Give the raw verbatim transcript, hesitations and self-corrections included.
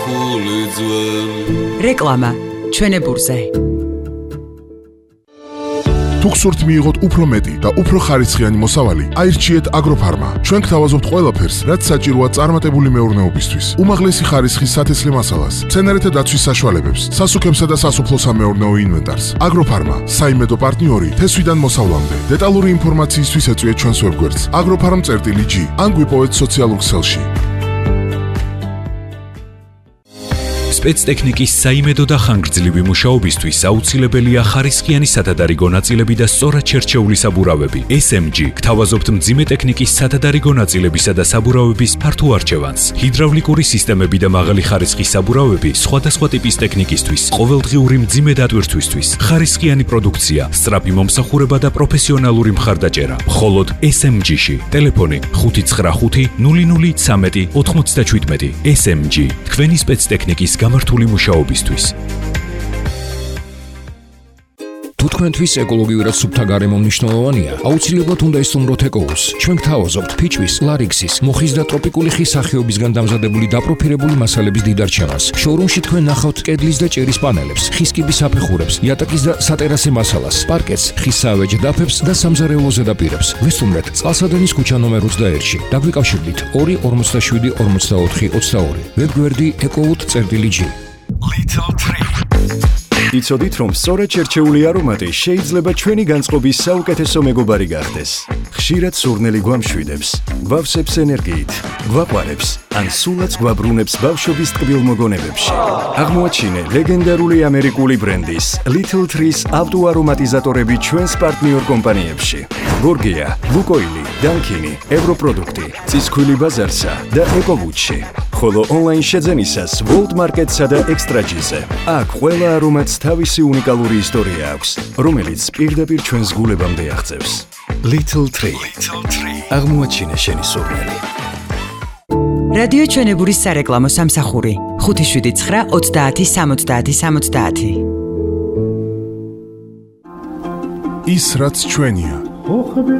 რეკლამა ჩვენებურზე. თუ გსურთ მიიღოთ უფრო მეტი და უფრო ხარისხიანი მოსავალი, აირჩიეთ აგროფარმა. ჩვენ გთავაზობთ ყველაფერს, რაც საჭიროა წარმატებული მეურნეობისთვის. უმაღლესი ხარისხის სათესლე მასალას, მცენარეთა დაცვის საშუალებებს, სასუქებსა და სასოფლო-სამეურნეო ინვენტარს. აგროფარმა, საიმედო პარტნიორი თესვიდან მოსავლამდე. დეტალური ინფორმაციისთვის ეწვიეთ ჩვენს ვებგვერდს agroffarm.gi ან გვიპოვეთ სოციალურ ქსელში. სპეცტექნიკის საიმედო და ხანგრძლივი მუშაობისთვის აუცილებელია ხარისხიანი სათადარიგო ნაწილები და სწორად შერჩეული საბურავები. ეს ემ ჯი გთავაზობთ მძიმე ტექნიკის სათადარიგო ნაწილებისა და საბურავების ფართო არჩევანს. ჰიდრავლიკური სისტემები და მაღალი ხარისხის საბურავები სხვადასხვა ტიპის ტექნიკისთვის, ყოველდღიური მძიმე დატვირთვისთვის, ხარისხიანი პროდუქცია, სწრაფი მომსახურება და პროფესიონალური მხარდაჭერა. მხოლოდ ეს ემ ჯი-ში. ტელეფონი ხუთი ცხრა ხუთი ნული ნული ცამეტი ოთხმოცდაჩვიდმეტი. ეს ემ ჯი თქვენი სპეცტექნიკის გამართული მუშაობისთვის. თუ თქვენთვის ეკოლოგიურად სუფთა გარემო მნიშვნელოვანია, აუცილებლად უნდა ისტუმროთ ეკოუს. ჩვენ გთავაზობთ ფიჭვის, ლარიქსის, მუხის და ტროპიკული ხის სახეობისგან დამზადებული დაპროფილებული მასალების დიდარჩევანს. შოურუმში თქვენ ნახავთ კედლის და ჭერის პანელებს, ხის კიბის საფეხურებს, იატაკის და სატერასე მასალას, პარკეტს, ხის საავეჯ დაფებს და სამზარეულო ზედაპირებს. ვესტუმრეთ წყალსადენის ქუჩა ნომერ ოცდაერთში. დაგვიკავშირდით ორი ორმოცდაშვიდი ორმოცდაოთხი ოცდაორი. ვებგვერდი ecowood.gi. Little Tree. იცოდით, რომ სწორად შერჩეული არომატი შეიძლება ჩვენი განწყობის საუკეთესო მეგობარი გახდეს. ხშირად სურნელი გვამშვიდებს, გვავსებს ენერგიით, გვაყვარებს, ან სულაც გვაბრუნებს ბავშვობის ტკბილ მოგონებებში. აღმოაჩინე ლეგენდარული ამერიკული ბრენდის Little Trees ავტოარომატიზატორები ჩვენს პარტნიორ კომპანიებში. გორგია, ლუკოილი, დანკინი, ევროპროდუქტი, წისქვილი ბაზარსა და ეკოვუდში. ხოლო ონლაინ შეძენისას World Market-სა და Extra-G-ზე. აქ ყველა არომატს თავისი უნიკალური ისტორია აქვს, რომელიც პირდაპირ ჩვენს გულებამდე აღწევს. Little Tree. აღმოაჩინე შენი სურნელი. რადიო ჩვენებურის სარეკლამო სამსახური ხუთი შვიდი ცხრა ოცდაათი სამოცდაათი სამოცდაათი. ის რაც ჩვენია.